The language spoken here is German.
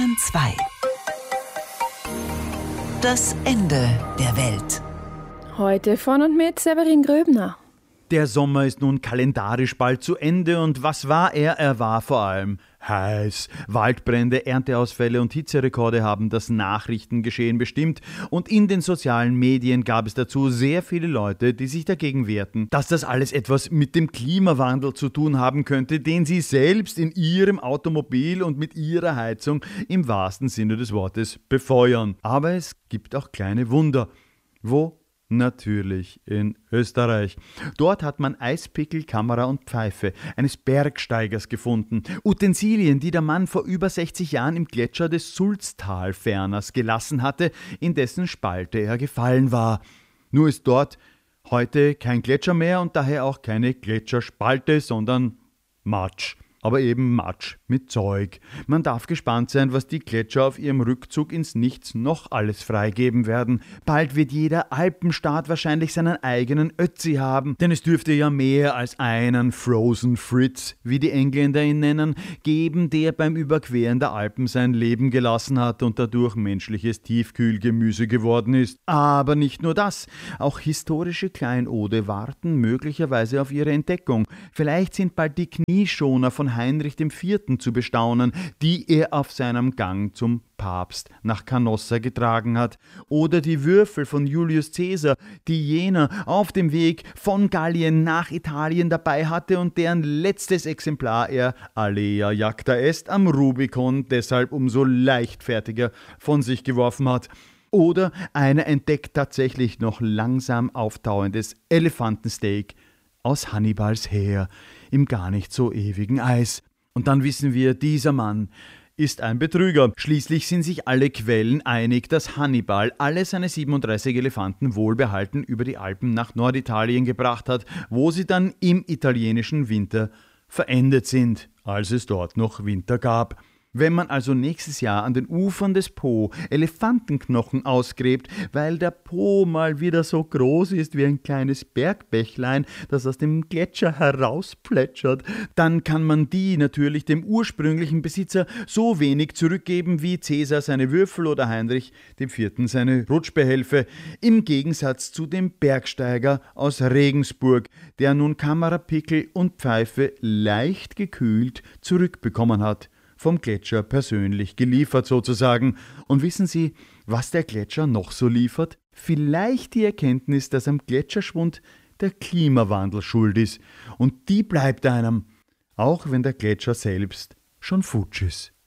Bayern 2. Das Ende der Welt. Heute von und mit Severin Gröbner. Der Sommer ist nun kalendarisch bald zu Ende und was war er? Er war vor allem heiß. Waldbrände, Ernteausfälle und Hitzerekorde haben das Nachrichtengeschehen bestimmt und in den sozialen Medien gab es dazu sehr viele Leute, die sich dagegen wehrten, dass das alles etwas mit dem Klimawandel zu tun haben könnte, den sie selbst in ihrem Automobil und mit ihrer Heizung im wahrsten Sinne des Wortes befeuern. Aber es gibt auch kleine Wunder. Wo? Natürlich in Österreich. Dort hat man Eispickel, Kamera und Pfeife eines Bergsteigers gefunden. Utensilien, die der Mann vor über 60 Jahren im Gletscher des Sulztalferners gelassen hatte, in dessen Spalte er gefallen war. Nur ist dort heute kein Gletscher mehr und daher auch keine Gletscherspalte, sondern Matsch. Aber eben Matsch mit Zeug. Man darf gespannt sein, was die Gletscher auf ihrem Rückzug ins Nichts noch alles freigeben werden. Bald wird jeder Alpenstaat wahrscheinlich seinen eigenen Ötzi haben, denn es dürfte ja mehr als einen Frozen Fritz, wie die Engländer ihn nennen, geben, der beim Überqueren der Alpen sein Leben gelassen hat und dadurch menschliches Tiefkühlgemüse geworden ist. Aber nicht nur das, auch historische Kleinode warten möglicherweise auf ihre Entdeckung. Vielleicht sind bald die Knieschoner von Heinrich IV. Zu bestaunen, die er auf seinem Gang zum Papst nach Canossa getragen hat, oder die Würfel von Julius Caesar, die jener auf dem Weg von Gallien nach Italien dabei hatte und deren letztes Exemplar er alea jacta est am Rubikon deshalb umso leichtfertiger von sich geworfen hat. Oder einer entdeckt tatsächlich noch langsam auftauendes Elefantensteak aus Hannibals Heer im gar nicht so ewigen Eis. Und dann wissen wir, dieser Mann ist ein Betrüger. Schließlich sind sich alle Quellen einig, dass Hannibal alle seine 37 Elefanten wohlbehalten über die Alpen nach Norditalien gebracht hat, wo sie dann im italienischen Winter verendet sind, als es dort noch Winter gab. Wenn man also nächstes Jahr an den Ufern des Po Elefantenknochen ausgräbt, weil der Po mal wieder so groß ist wie ein kleines Bergbächlein, das aus dem Gletscher herausplätschert, dann kann man die natürlich dem ursprünglichen Besitzer so wenig zurückgeben wie Cäsar seine Würfel oder Heinrich IV. Seine Rutschbehelfe, im Gegensatz zu dem Bergsteiger aus Regensburg, der nun Kamerapickel und Pfeife leicht gekühlt zurückbekommen hat. Vom Gletscher persönlich geliefert sozusagen. Und wissen Sie, was der Gletscher noch so liefert? Vielleicht die Erkenntnis, dass am Gletscherschwund der Klimawandel schuld ist. Und die bleibt einem, auch wenn der Gletscher selbst schon futsch ist.